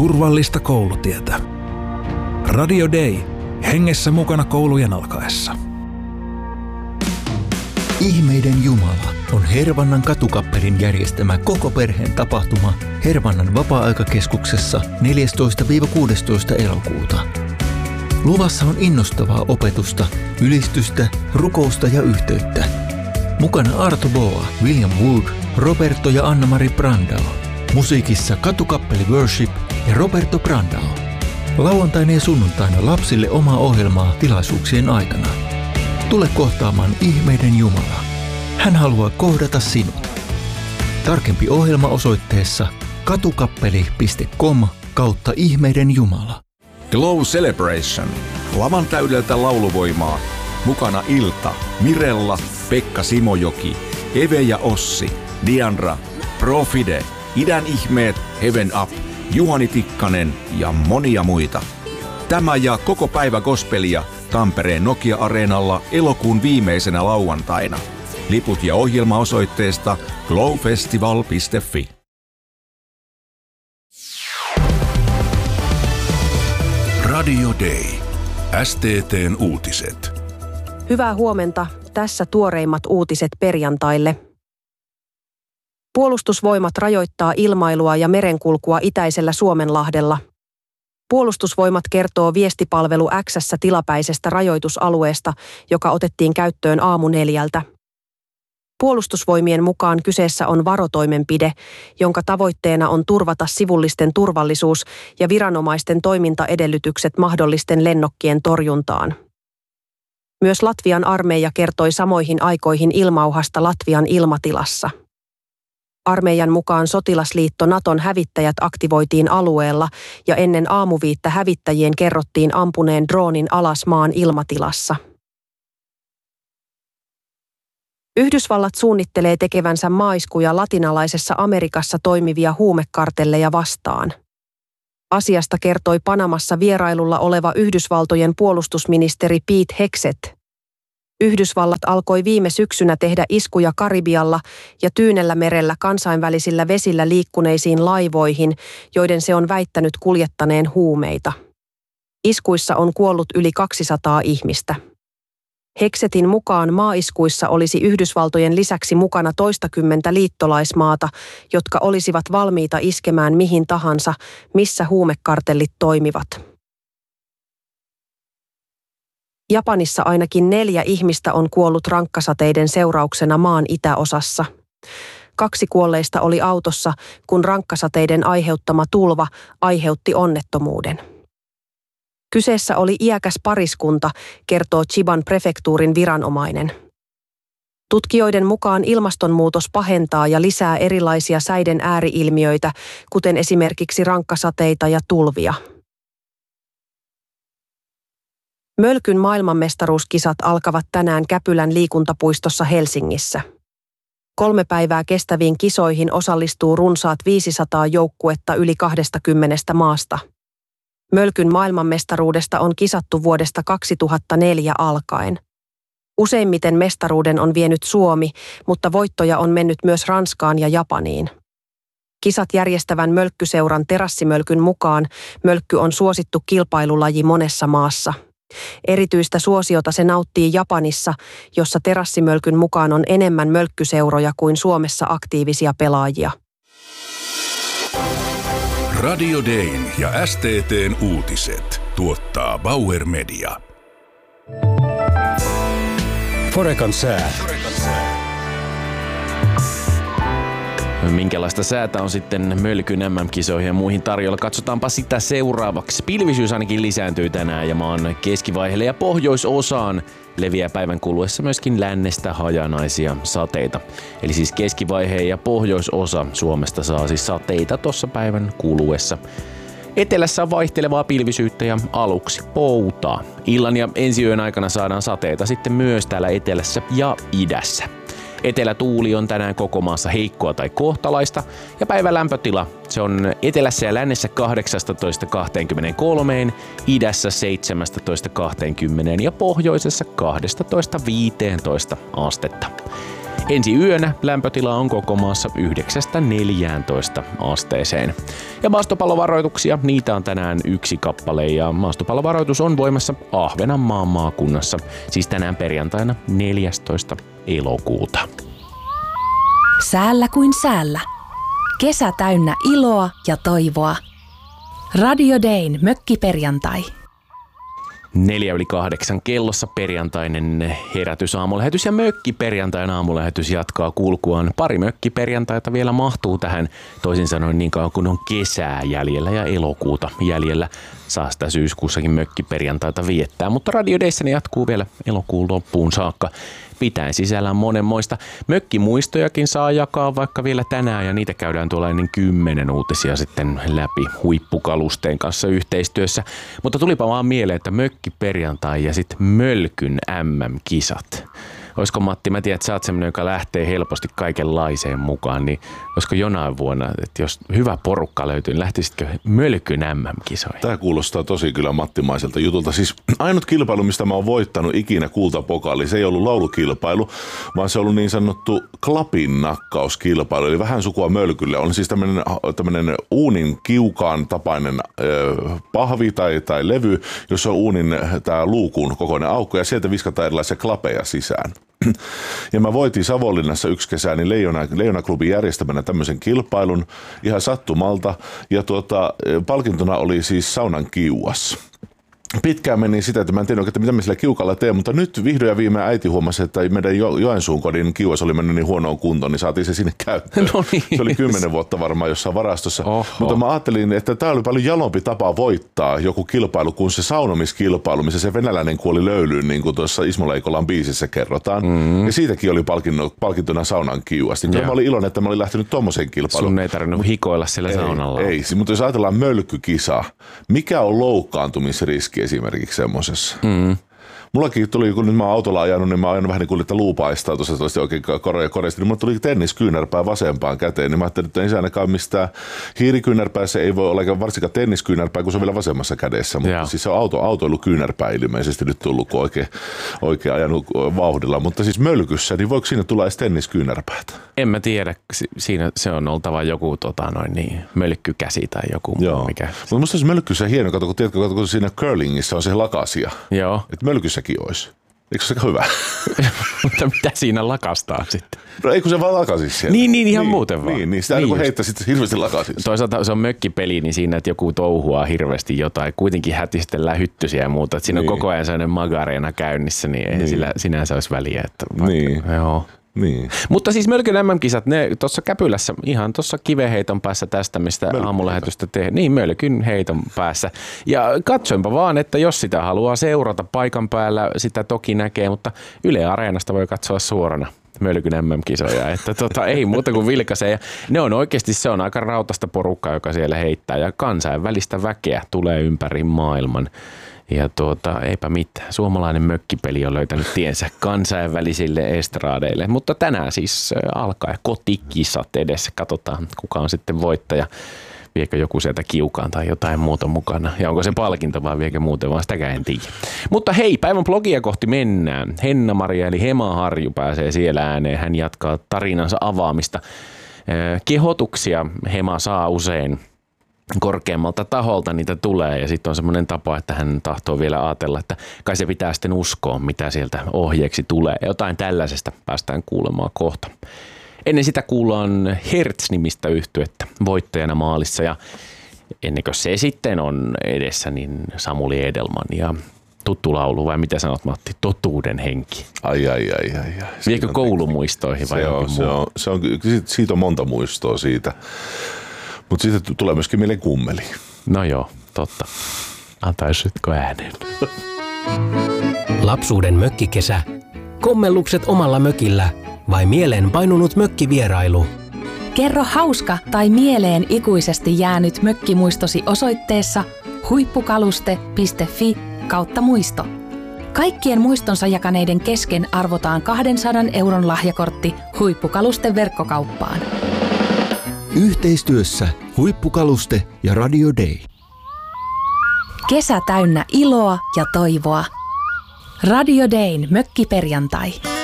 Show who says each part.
Speaker 1: turvallista koulutietä. Radio Day. Hengessä mukana koulujen alkaessa.
Speaker 2: Ihmeiden Jumala on Hervannan katukappelin järjestämä koko perheen tapahtuma Hervannan vapaa-aikakeskuksessa 14-16 elokuuta. Luvassa on innostavaa opetusta, ylistystä, rukousta ja yhteyttä. Mukana Arto Boa, William Wood, Roberto ja Anna-Mari Brandao. Musiikissa katukappeli Worship ja Roberto Brandao. Lauantaina ja sunnuntaina lapsille omaa ohjelmaa tilaisuuksien aikana. Tule kohtaamaan Ihmeiden Jumala. Hän haluaa kohdata sinut. Tarkempi ohjelma osoitteessa katukappeli.com/Ihmeiden Jumala.
Speaker 3: Glow Celebration. Lavan täydeltä lauluvoimaa. Mukana Ilta, Mirella, Pekka Simojoki, Eve ja Ossi, Diandra, Profide, Idän ihmeet, Heaven Up, Juhani Tikkanen ja monia muita. Tämä ja koko päivä gospelia Tampereen Nokia-areenalla elokuun viimeisenä lauantaina. Liput ja ohjelma osoitteesta glowfestival.fi.
Speaker 4: Radio Day. STT:n uutiset.
Speaker 5: Hyvää huomenta. Tässä tuoreimmat uutiset perjantaille. Puolustusvoimat rajoittaa ilmailua ja merenkulkua itäisellä Suomenlahdella. Puolustusvoimat kertoo viestipalvelu X:ssä tilapäisestä rajoitusalueesta, joka otettiin käyttöön 4:00. Puolustusvoimien mukaan kyseessä on varotoimenpide, jonka tavoitteena on turvata sivullisten turvallisuus ja viranomaisten toimintaedellytykset mahdollisten lennokkien torjuntaan. Myös Latvian armeija kertoi samoihin aikoihin ilmauhasta Latvian ilmatilassa. Armeijan mukaan sotilasliitto Naton hävittäjät aktivoitiin alueella ja ennen aamuviittä hävittäjien kerrottiin ampuneen droonin alas maan ilmatilassa. Yhdysvallat suunnittelee tekevänsä maiskuja latinalaisessa Amerikassa toimivia huumekartelleja vastaan. Asiasta kertoi Panamassa vierailulla oleva Yhdysvaltojen puolustusministeri Pete Hegseth. Yhdysvallat alkoi viime syksynä tehdä iskuja Karibialla ja Tyynellämerellä kansainvälisillä vesillä liikkuneisiin laivoihin, joiden se on väittänyt kuljettaneen huumeita. Iskuissa on kuollut yli 200 ihmistä. Hegsethin mukaan maaiskuissa olisi Yhdysvaltojen lisäksi mukana toistakymmentä liittolaismaata, jotka olisivat valmiita iskemään mihin tahansa, missä huumekartellit toimivat. Japanissa ainakin 4 ihmistä on kuollut rankkasateiden seurauksena maan itäosassa. 2 kuolleista oli autossa, kun rankkasateiden aiheuttama tulva aiheutti onnettomuuden. Kyseessä oli iäkäs pariskunta, kertoo Chiban prefektuurin viranomainen. Tutkijoiden mukaan ilmastonmuutos pahentaa ja lisää erilaisia säiden ääriilmiöitä, kuten esimerkiksi rankkasateita ja tulvia. Mölkyn maailmanmestaruuskisat alkavat tänään Käpylän liikuntapuistossa Helsingissä. 3 päivää kestäviin kisoihin osallistuu runsaat 500 joukkuetta yli 20 maasta. Mölkyn maailmanmestaruudesta on kisattu vuodesta 2004 alkaen. Useimmiten mestaruuden on vienyt Suomi, mutta voittoja on mennyt myös Ranskaan ja Japaniin. Kisat järjestävän mölkkyseuran Terassimölkyn mukaan mölkky on suosittu kilpailulaji monessa maassa. Erityistä suosiota se nauttii Japanissa, jossa terassimölkyn mukaan on enemmän mölkkyseuroja kuin Suomessa aktiivisia pelaajia.
Speaker 4: Radio Dayn ja STT:n uutiset tuottaa Bauer Media.
Speaker 6: Forecan sää.
Speaker 7: Minkälaista säätä on sitten Mölkyn MM-kisoihin ja muihin tarjolla? Katsotaanpa sitä seuraavaksi. Pilvisyys ainakin lisääntyy tänään ja maan keskivaiheelle ja pohjoisosaan leviää päivän kuluessa myöskin lännestä hajanaisia sateita. Eli siis keskivaiheen ja pohjoisosa Suomesta saa siis sateita tuossa päivän kuluessa. Etelässä on vaihtelevaa pilvisyyttä ja aluksi poutaa. Illan ja ensiyön aikana saadaan sateita sitten myös täällä etelässä ja idässä. Etelätuuli on tänään koko maassa heikkoa tai kohtalaista ja päivän lämpötila se on etelässä ja lännessä 18-23, idässä 17-20 ja pohjoisessa 12-15 astetta. Ensi yönä lämpötila on koko maassa 9–14 asteeseen. Ja maastopallovaroituksia, niitä on tänään 1 kappale ja maastopallovaroitus on voimassa Ahvenanmaan maakunnassa, siis tänään perjantaina 14. elokuuta.
Speaker 8: Säällä kuin säällä. Kesä täynnä iloa ja toivoa. Radio Dayn mökkiperjantai.
Speaker 7: 7:04 kellossa perjantainen herätysaamulähetys ja mökkiperjantain aamulähetys jatkaa kulkuaan. Pari mökkiperjantaita vielä mahtuu tähän, toisin sanoen niin kauan kun on kesää jäljellä ja elokuuta jäljellä. Saa sitä syyskuussakin mökkiperjantaita viettää, mutta Radio Dayssä ne jatkuu vielä elokuun loppuun saakka. Pitäen sisällään monenmoista. Mökkimuistojakin saa jakaa vaikka vielä tänään ja niitä käydään tuolla ennen 10 uutisia sitten läpi huippukalusteen kanssa yhteistyössä. Mutta tulipa vaan mieleen, että mökkiperjantai ja sitten Mölkyn MM-kisat. Olisiko Matti, mä tiedän, että sä oot semmoinen, joka lähtee helposti kaikenlaiseen mukaan, niin olisiko jonain vuonna, että jos hyvä porukka löytyy, niin lähtisitkö Mölkyn MM-kisoihin?
Speaker 9: Tämä kuulostaa tosi kyllä mattimaiselta jutulta. Siis ainut kilpailu, mistä mä oon voittanut ikinä kultapokaali, se ei ollut laulukilpailu, vaan se on ollut niin sanottu klapin nakkauskilpailu, eli vähän sukua Mölkylle. On siis tämmöinen uunin kiukaan tapainen pahvi tai levy, jossa on uunin tää luukun kokoinen aukko ja sieltä viskataan erilaisia klapeja sisään. Ja mä voitin Savonlinnassa yksi kesä niin Leijona-klubin järjestämänä tämmöisen kilpailun ihan sattumalta. Ja palkintona oli siis saunan kiuas. Pitkään meni sitä, että mä en tiedä oikein, mitä mä sillä kiukalla teen, mutta nyt vihdoin ja viimein äiti huomasi, että meidän Joensuun kodin kiuas oli mennyt niin huonoon kuntoon, niin saatiin se sinne käyttöön. No niin. Se oli 10 vuotta varmaan jossain varastossa. Oho. Mutta mä ajattelin, että tämä oli paljon jalompi tapa voittaa joku kilpailu kuin se saunomiskilpailu, missä se venäläinen kuoli löylyyn, niin kuin tuossa Ismo Leikolan biisissä kerrotaan. Ja siitäkin oli palkintona saunan kiuas. Niin mä olin iloinen, että mä olin lähtenyt tommoseen kilpailuun.
Speaker 7: Sun ei tarvinnut hikoilla sillä saunalla.
Speaker 9: Ei, mutta jos ajatellaan mölkkykisa, mikä on loukkaantumisriski esimerkiksi semmoisessa? Mullakin tuli, kun nyt mä oon autolla ajanut, niin mä oon ajanut vähän niin kuin, että luupaistaa tuossa oikein koreasti, niin mulla tuli tenniskyynärpää vasempaan käteen, niin mä ajattelin, että ei se ainakaan mistään hiirikyynärpäässä ei voi olla varsinkaan tenniskyynärpää, kun se on vielä vasemmassa kädessä, mutta siis se on autoilukyynärpää ilmeisesti nyt tullut, kun oikein ajanut vauhdilla, mutta siis mölkyssä, niin voiko siinä tulla edes tenniskyynärpäät?
Speaker 7: En mä tiedä, siinä se on oltava joku mölkkykäsi tai joku.
Speaker 9: Joo.
Speaker 7: Mikä.
Speaker 9: Mutta musta se mölkyssä hieno, tiedätkö, kun siinä curlingissa on se lakasia.
Speaker 7: Joo.
Speaker 9: Että mölkyssäkin olisi. Eikö se aika hyvä?
Speaker 7: Mutta mitä siinä lakastaa sitten?
Speaker 9: No ei kun se vaan lakasisi siellä.
Speaker 7: Niin ihan muuten vaan.
Speaker 9: Niin sitä kun heittää sitten hirveästi lakasisi.
Speaker 7: Toisaalta se on mökkipeli, niin siinä, että joku touhuaa hirveästi jotain. Kuitenkin hätistellään hyttysiä ja muuta. Että siinä on koko ajan sellainen magareena käynnissä, niin ei sillä sinänsä olisi väliä. Että joo.
Speaker 9: Niin.
Speaker 7: Mutta siis Mölkyn MM-kisat, ne tuossa Käpylässä, ihan tuossa kiveheiton päässä tästä, mistä aamulähetystä tehdään. Niin, Mölkyn heiton päässä. Ja katsoinpa vaan, että jos sitä haluaa seurata paikan päällä, sitä toki näkee, mutta Yle Areenasta voi katsoa suorana Mölkyn MM-kisoja. Että ei muuta kuin vilkaisee. Ja ne on oikeasti, se on aika rautasta porukkaa, joka siellä heittää. Ja kansainvälistä väkeä tulee ympäri maailman. Ja eipä mitään. Suomalainen mökkipeli on löytänyt tiensä kansainvälisille estraadeille. Mutta tänään siis alkaa kotikisat edessä. Katsotaan, kuka on sitten voittaja. Viekö joku sieltä kiukaan tai jotain muuta mukana. Ja onko se palkinto vai viekö muuten, vaan sitäkään en tiedä. Mutta hei, päivän blogia kohti mennään. Henna-Maria eli Hema Harju pääsee siellä ääneen. Hän jatkaa tarinansa avaamista. Kehotuksia Hema saa usein korkeammalta taholta, niitä tulee ja sitten on semmoinen tapa, että hän tahtoo vielä ajatella, että kai se pitää sitten uskoa, mitä sieltä ohjeeksi tulee. Jotain tällaisesta päästään kuulemaan kohta. Ennen sitä kuullaan Hertz-nimistä yhtyettä voittajana maalissa ja ennen kuin se sitten on edessä, niin Samuli Edelman ja tuttu laulu vai mitä sanot Matti? Totuuden henki.
Speaker 9: Ai.
Speaker 7: Viekö koulumuistoihin vai jokin muu?
Speaker 9: Siitä on monta muistoa siitä. Mutta sitten tulee myöskin mieleen kummeli.
Speaker 7: No joo, totta. Antaisitko äänen?
Speaker 6: Lapsuuden mökkikesä. Kommellukset omalla mökillä vai mieleen painunut mökkivierailu?
Speaker 8: Kerro hauska tai mieleen ikuisesti jäänyt mökkimuistosi osoitteessa huippukaluste.fi/muisto. Kaikkien muistonsa jakaneiden kesken arvotaan 200 € lahjakortti Huippukalusten verkkokauppaan.
Speaker 2: Yhteistyössä Huippukaluste ja Radio Day.
Speaker 8: Kesä täynnä iloa ja toivoa. Radio Dayn mökkiperjantai.